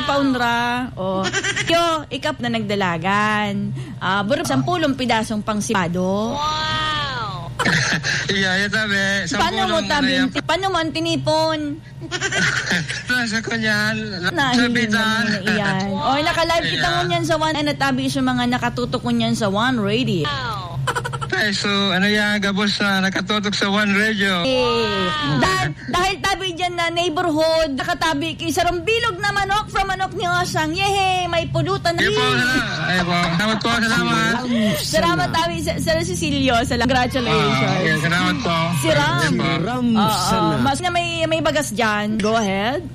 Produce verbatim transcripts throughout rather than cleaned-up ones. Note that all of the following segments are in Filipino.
paunra. O, yo, ikap na nagdalagan. Ah, burap sampulong pidasong pangsipado. Wow! Iya, ya tabi. Paano mo tabi? Paano mo ang tinipon? Nasa kanyan. Nahiling naman na iyan. O, naka-live kita mo niyan sa One, na tabi sa mga nakatutok mo niyan sa One Radio. Ay, so, ano yan, gabos na nakatutok sa One Radio. Eh, dahil, dahil tabi dyan na neighborhood, nakatabi kay sarong bilog na manok from manok ni Osang. Yehe, may pulutan na. Ay po, ay po. Salamat po, salamat. Salamat tabi, Sir Cecilio. Salamat. Congratulations. Ah, okay, salamat po. Si Ram. Ram Oo, sana. mas na may, may bagas dyan. Go ahead.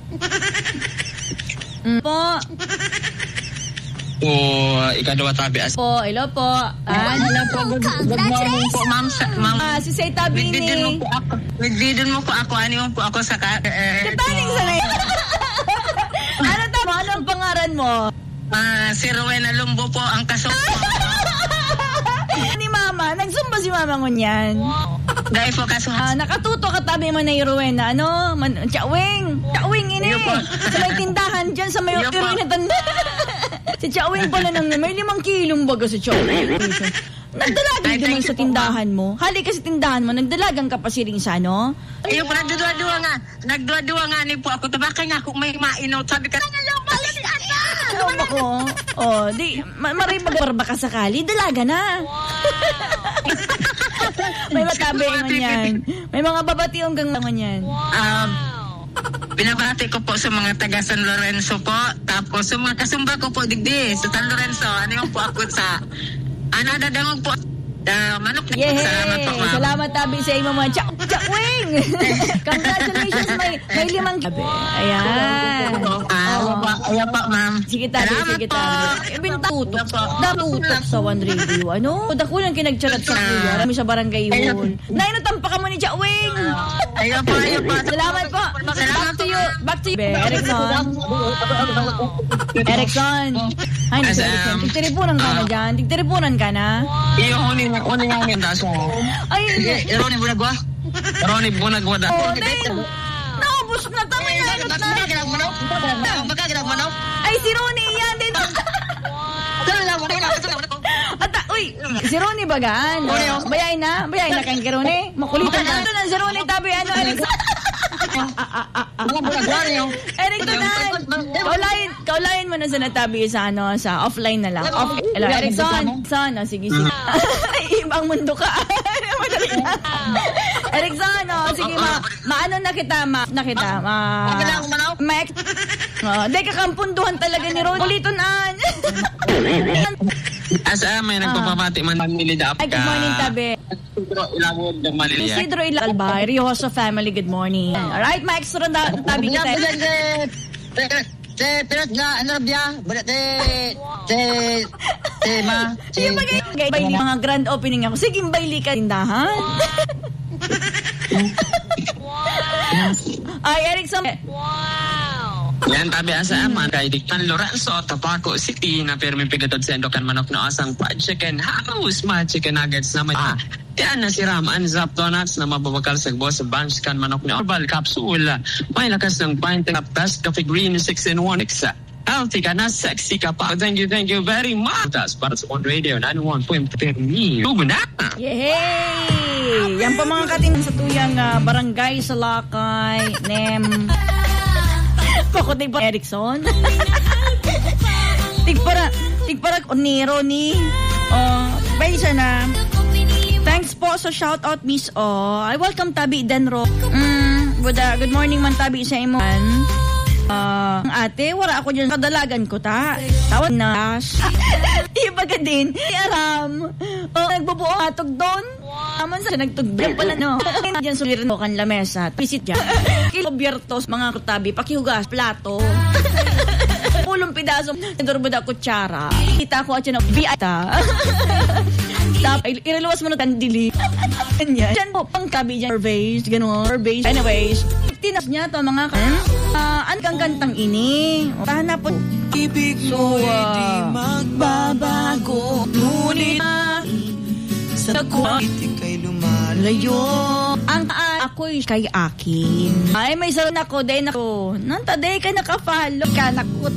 Mm, po. Po, ikadwa tabi as. Po, hello po. Ah, hello po. Good, good morning po, ma'am. Ma'am. Ah, si Say Tabi ni. Nagdidin mo po ako. Nagdidin mo po ako. Ano yung po ako sa ka... Eh, Kataling sa ngayon. Ano to? Ano ang pangaran mo? Ah, si Rowena Lumbo po ang kaso. Ni Mama. Nagsumba si Mama ko niyan. Dahil po kaso. Ah, nakatuto ka tabi mo na Rowena. Ano? Man, Chawing. Chawing ini. Sa may tindahan dyan sa may Rowena tanda. Si Chawing pala nang may limang kilong baga si Chawing. Nagdalagan naman sa tindahan mo. Hali ka sa tindahan mo, nagdalagan ka pa siring sa ano? Iyo po, nagdudua-dua nga. Nagdudua nga ni po ako. Tabakay nga kung may mainaw. Sabi ka, nangyayang balik ka na! Ano ba ko? Oh, di, ma- maribag baka sakali, dalaga na. May matabi mo yan. May mga babati yung gang mo yan. Um, binabati ko po sa mga taga San Lorenzo po. Tapos sa mga kasumba ko po digdi sa San Lorenzo. Ano yung po ako sa... Ano dadangog po? Uh, manok na. Yehey! Salamat po, ma'am. Salamat tabi sa imo mga Chak Chakwing! Congratulations, may, may limang gabi. Ayan. Ah, Oh. ayan po, ma'am. Sige tabi, Salamat sige po. tabi. Bintutok. Daputok sa One Radio. Ano? Dakulang kinagcharat sa kuya. Rami sa barangay hall. Nainatampa ka mo ni Chakwing! Ayan po, ayan po. Salamat po. Back to you. Back to you. Erickson. Erickson. Ay, nasa Erickson. Tigtiripunan ka na dyan. Tigtiripunan ka na. Iyo, huni na, huni nga ngayon, daso. Ay, Ronnie Bunagwa? Ronnie Bunagwa da. oh, Dane. Naubos na. Tama na. Ano na? Magkaginag mo, no? Ay, si Ronnie yan din. At, uy, si Ronnie bagaan. Bayay na. Bayay na kang Ronnie. Makulitan na. Ito na si Ronnie tabi. Ano, Erickson? Erickson na. Kaulayin, kaulayin mo na sa natabi sa ano, sa offline na lang. Off, hello, Erickson. Son, oh, sige, sige. Ibang mundo ka. Erickson, oh, sige, ma, maano na kita, ma, na kita, ma, ma, oh, di kakampunduhan talaga ni Ron. Uliton-an. Asa may nagpapamati man nilidap ka. Ay, good morning, tabi. Isidro Ilangod ng Maliliya. Isidro Ilangod, Rioso family, good morning. Alright, ma, extra na, tabi kita. Te, pero nga, ano biya? Te, te, te, ma. Yung bagay, bay ni mga grand opening ako. Sige, bayli ka tindahan. Ay, Erickson. Yan tabi asa aman kay Diktan Lorenzo Tapaco City na permi pigatod sa Endokan manok na asang fried chicken house ma chicken nuggets na may ah yan na si Ram Anzap Donuts na mababakal sa boss bunch kan manok na herbal capsule may lakas ng pint of best coffee green six in one X healthy ka na sexy ka pa. Thank you, thank you very much. Para sa One Radio ninety-one point three. Tubo na! Yehey! Yan pa mga kating sa tuyang uh, barangay sa Lakay, Nem. Pakutig pa Erickson. Tigpara, tigpara Onero ni. Oh, bay siya na. Thanks po sa shout out Miss O. I welcome Tabi Denro. Mm, good, uh, good morning man Tabi sa imo. Uh, ate, wala ako dyan. Kadalagan ko ta. Tawag na. Iba ka din. Aram. Oh, nagbubuo atog doon. Aman sa nagtugyan pala no. Diyan sulirin mo kan lamesa. Visit dyan. Kilobiertos, mga kutabi, pakihugas, plato. Pulong pidaso. Nadurbod ako kutsara. Kita ko at yun ang biata. Stop. Iraluwas mo na tandili. Ganyan. Diyan po, pang tabi dyan. Surveys, gano'n. Surveys. Anyways, tinas niya to mga kan. Uh, an kang kantang ini. Tahan po. So, uh, magbabago. Ngunit na sa kulit kay lumalayo. Ang ako'y kay akin. Ay, may sarun ako. Day na ko. Nanta day ka nakafalo. Ka nakut.